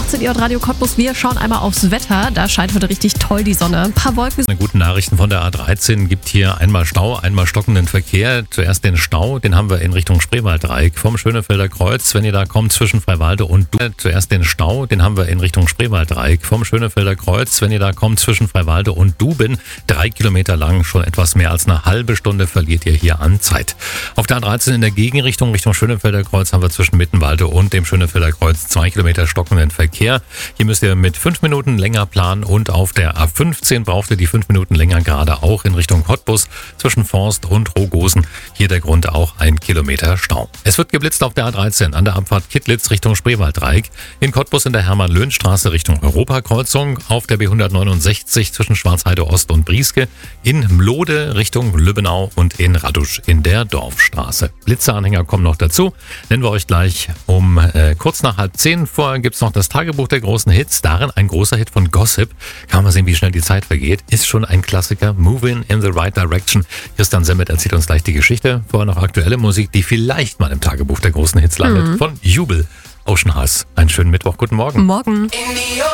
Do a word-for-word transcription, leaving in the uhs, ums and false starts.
achtzehn Uhr Radio Cottbus. Wir schauen einmal aufs Wetter. Da scheint heute richtig toll die Sonne. Ein paar Wolken. Gute Nachrichten von der A dreizehn. Gibt hier einmal Stau, einmal stockenden Verkehr. Zuerst den Stau, den haben wir in Richtung Spreewalddreieck vom Schönefelder Kreuz. Wenn ihr da kommt zwischen Freiwalde und Du. Zuerst den Stau, den haben wir in Richtung Spreewalddreieck vom Schönefelder Kreuz. Wenn ihr da kommt zwischen Freiwalde und Duben, drei Kilometer lang, schon etwas mehr als eine halbe Stunde verliert ihr hier an Zeit. Auf der A dreizehn in der Gegenrichtung Richtung Schönefelder Kreuz haben wir zwischen Mittenwalde und dem Schönefelder Kreuz zwei Kilometer stockenden Verkehr. Hier müsst ihr mit fünf Minuten länger planen und auf der A fünfzehn braucht ihr die fünf Minuten länger, gerade auch in Richtung Cottbus zwischen Forst und Rogosen. Hier der Grund auch ein Kilometer Stau. Es wird geblitzt auf der A dreizehn an der Abfahrt Kittlitz Richtung Spreewalddreieck, in Cottbus in der Hermann-Löhn-Straße Richtung Europakreuzung, auf der B hundertneunundsechzig zwischen Schwarzheide Ost und Brieske, in Mlode Richtung Lübbenau und in Radusch in der Dorfstraße. Blitzeanhänger kommen noch dazu, nennen wir euch gleich um äh, kurz nach halb zehn. Vorher gibt es noch das Tagebuch der großen Hits, darin ein großer Hit von Gossip. Kann man sehen, wie schnell die Zeit vergeht. Ist schon ein Klassiker, Moving in the Right Direction. Christian Semmet erzählt uns gleich die Geschichte. Vorher noch aktuelle Musik, die vielleicht mal im Tagebuch der großen Hits landet. Mhm. Von Jubel, Ocean Hearts. Einen schönen Mittwoch, guten Morgen. Morgen.